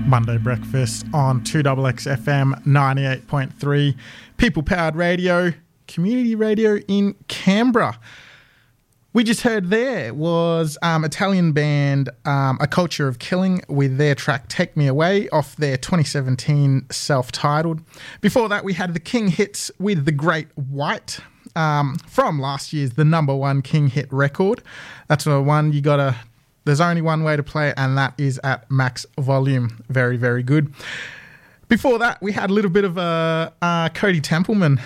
Monday breakfast on 2XX FM 98.3, People Powered Radio, community radio in Canberra. We just heard there was Italian band A Culture of Killing with their track Take Me Away off their 2017 self-titled. Before that, we had the King Hits with The Great White from last year's the #1 King Hit record. That's the one you got to... There's only one way to play it, and that is at max volume. Very, very good. Before that, we had a little bit of a Cody Templeman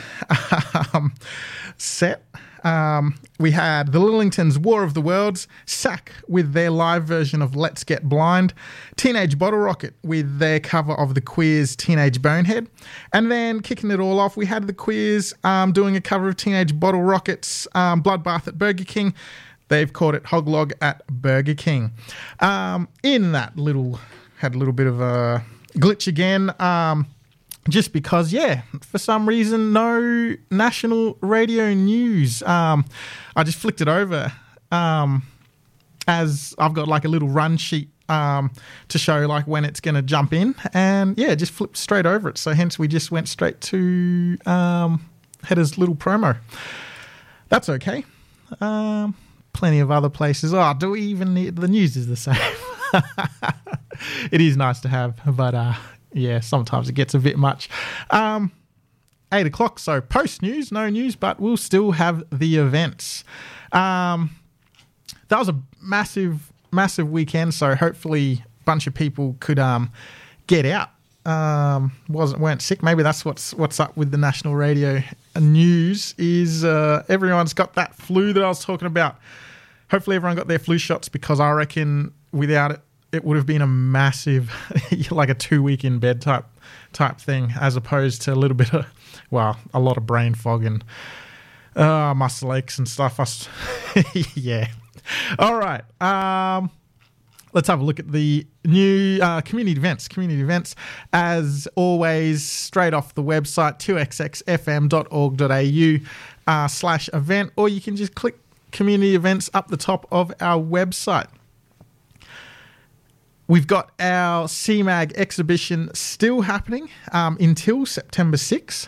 set. We had the Lillingtons' War of the Worlds, Sack with their live version of Let's Get Blind, Teenage Bottle Rocket with their cover of the Queers' Teenage Bonehead, and then kicking it all off, we had the Queers doing a cover of Teenage Bottle Rocket's Bloodbath at Burger King. They've called it Hoglog at Burger King. In that had a little bit of a glitch again, just because, for some reason, no national radio news. I just flicked it over as I've got like a little run sheet to show like when it's going to jump in, and just flipped straight over it. So hence we just went straight to Heather's little promo. That's okay. Plenty of other places. Oh, do we even need... The news is the same. It is nice to have, but sometimes it gets a bit much. 8 o'clock, so post-news, no news, but we'll still have the events. That was a massive, massive weekend, so hopefully a bunch of people could get out. Weren't sick. Maybe that's what's up with the national radio news is everyone's got that flu that I was talking about. Hopefully everyone got their flu shots, because I reckon without it would have been a massive, like a 2-week in bed type thing, as opposed to a little bit of, a lot of brain fog and muscle aches and stuff. All right. Let's have a look at the new community events. As always, straight off the website, 2xxfm.org.au/event, or you can just click community events up the top of our website. We've got our CMAG exhibition still happening until September 6th.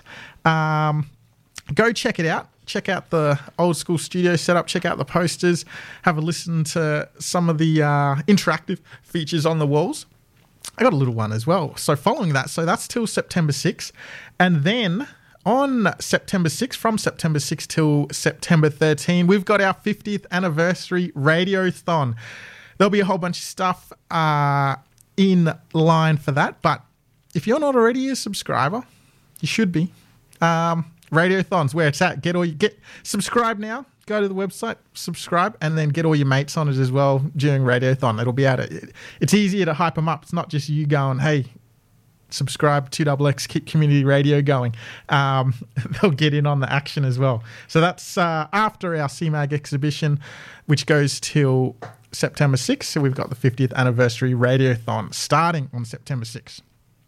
Go check it out. Check out the old school studio setup, check out the posters, have a listen to some of the interactive features on the walls. I got a little one as well. So following that, so that's till September 6th. And then on September 6th, from September 6th till September 13, we've got our 50th anniversary Radiothon. There'll be a whole bunch of stuff in line for that. But if you're not already a subscriber, you should be. Radiothons, where it's at. Subscribe now. Go to the website, subscribe, and then get all your mates on it as well during Radiothon. It'll be it's easier to hype them up. It's not just you going, hey, subscribe, 2XX, keep community radio going. They'll get in on the action as well. So that's after our CMAG exhibition, which goes till September 6th. So we've got the 50th anniversary Radiothon starting on September 6th.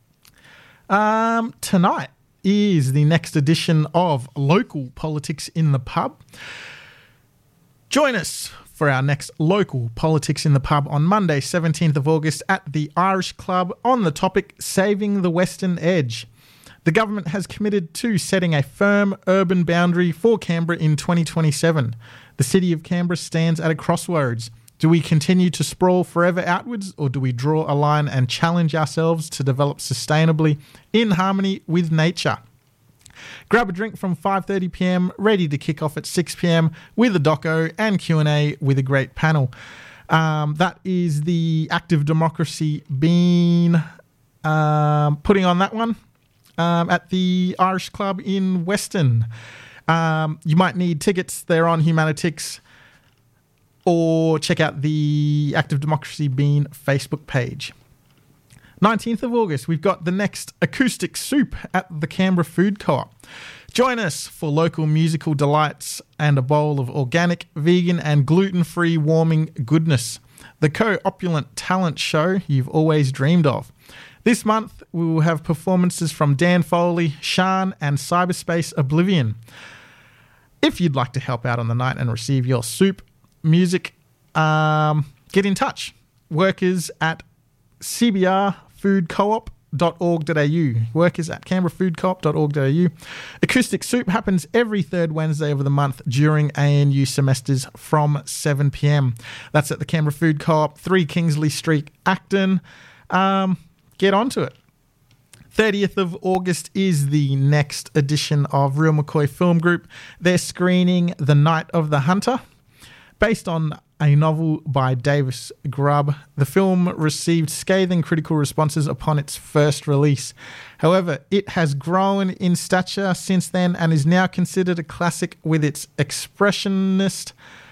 Tonight is the next edition of Local Politics in the Pub. Join us for our next Local Politics in the Pub on Monday, 17th of August at the Irish Club on the topic Saving the Western Edge. The government has committed to setting a firm urban boundary for Canberra in 2027. The city of Canberra stands at a crossroads. Do we continue to sprawl forever outwards, or do we draw a line and challenge ourselves to develop sustainably in harmony with nature? Grab a drink from 5:30 p.m, ready to kick off at 6 p.m. with a doco and Q&A with a great panel. That is the Active Democracy being putting on that one at the Irish Club in Weston. You might need tickets. They're on Humanitix, or check out the Active Democracy Bean Facebook page. 19th of August, we've got the next Acoustic Soup at the Canberra Food Co-op. Join us for local musical delights and a bowl of organic, vegan and gluten-free warming goodness. The co-opulent talent show you've always dreamed of. This month, we will have performances from Dan Foley, Shan and Cyberspace Oblivion. If you'd like to help out on the night and receive your soup, music, get in touch. Workers at CBR canberrafoodcoop.org.au. Work is at canberrafoodcoop.org.au. Acoustic Soup happens every third Wednesday of the month during ANU semesters from 7 p.m. That's at the Canberra Food Co-op, 3 Kingsley Street, Acton. Get onto it. 30th of August is the next edition of Real McCoy Film Group. They're screening The Night of the Hunter. Based on a novel by Davis Grubb, the film received scathing critical responses upon its first release. However, it has grown in stature since then and is now considered a classic with its expressionistic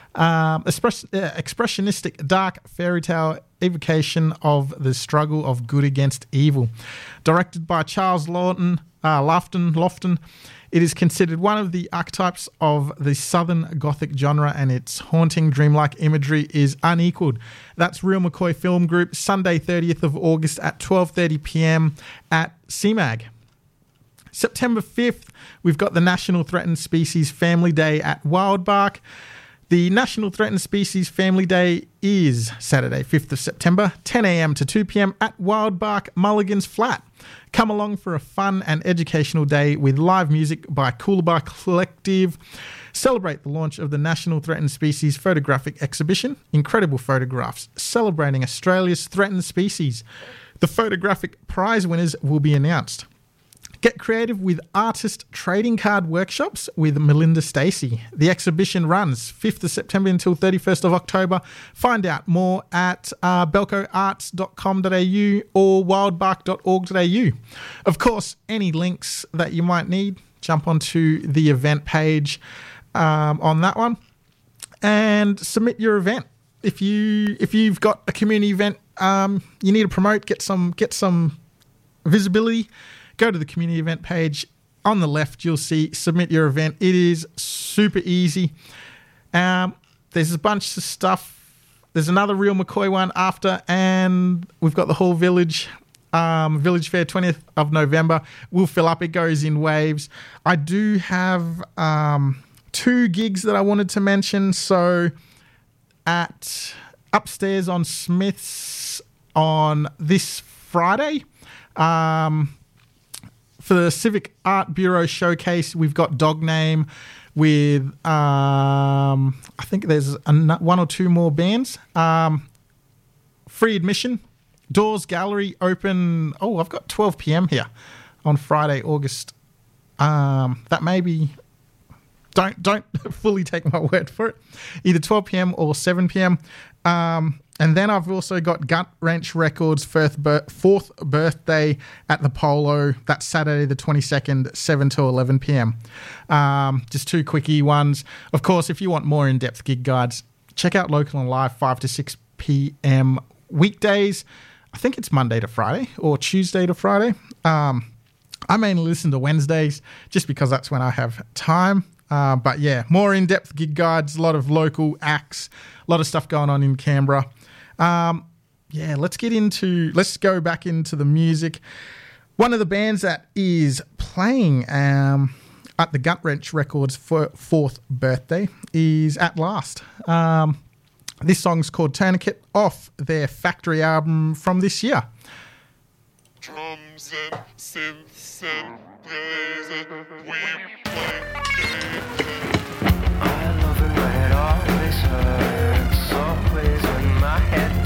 dark fairy tale evocation of the struggle of good against evil. Directed by Charles Lofton, it is considered one of the archetypes of the Southern Gothic genre, and its haunting, dreamlike imagery is unequalled. That's Real McCoy Film Group, Sunday 30th of August at 12:30 p.m. at CMAG. September 5th, we've got the National Threatened Species Family Day at Wildbark. The National Threatened Species Family Day is Saturday, 5th of September, 10 a.m. to 2 p.m. at Wildbark Mulligan's Flat. Come along for a fun and educational day with live music by Coolabah Collective. Celebrate the launch of the National Threatened Species Photographic Exhibition, incredible photographs celebrating Australia's threatened species. The photographic prize winners will be announced. Get creative with artist trading card workshops with Melinda Stacey. The exhibition runs 5th of September until 31st of October. Find out more at belcoarts.com.au or wildbark.org.au. Of course, any links that you might need, jump onto the event page on that one and submit your event. If you've got a community event you need to promote, get some visibility, go to the community event page. On the left, you'll see submit your event. It is super easy. There's a bunch of stuff. There's another Real McCoy one after, and we've got the whole Village Fair, 20th of November. Will fill up. It goes in waves. I do have 2 gigs that I wanted to mention. So at Upstairs on Smith's on this Friday, for the Civic Art Bureau Showcase, we've got Dog Name with, I think there's 1 or 2 more bands. Free admission. Doors Gallery open, I've got 12 p.m. here on Friday, August. That may be, don't fully take my word for it. Either 12 p.m. or 7 p.m. And then I've also got Gut Wrench Records' 4th birthday at the Polo. That's Saturday the 22nd, 7 to 11 p.m. Just 2 quickie ones. Of course, if you want more in-depth gig guides, check out Local and Live, 5 to 6 p.m. weekdays. I think it's Monday to Friday or Tuesday to Friday. I mainly listen to Wednesdays just because that's when I have time. But yeah, more in-depth gig guides, a lot of local acts, a lot of stuff going on in Canberra. Let's go back into the music. One of the bands that is playing at the Gut Wrench Records' 4th birthday is At Last. This song's called Tourniquet, off their Factory album from this year. Drums and synths and blazing, we play games. I love it when it always hurts, always when my head